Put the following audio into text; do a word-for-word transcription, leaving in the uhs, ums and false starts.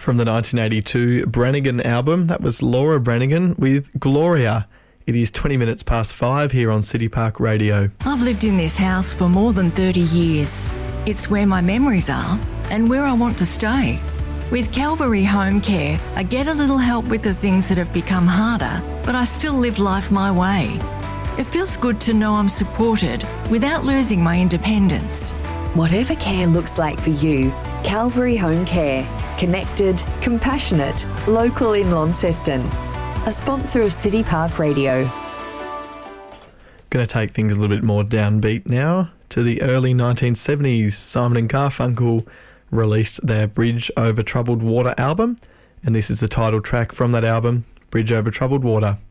from the nineteen eighty-two Brannigan album. That was Laura Brannigan with Gloria. It is twenty minutes past five here on City Park Radio. I've lived in this house for more than thirty years. It's where my memories are and where I want to stay. With Calvary Home Care, I get a little help with the things that have become harder, but I still live life my way. It feels good to know I'm supported without losing my independence. Whatever care looks like for you, Calvary Home Care. Connected, compassionate, local in Launceston. A sponsor of City Park Radio. Going to take things a little bit more downbeat now to the early nineteen seventies. Simon and Garfunkel released their Bridge Over Troubled Water album, and this is the title track from that album, Bridge Over Troubled Water.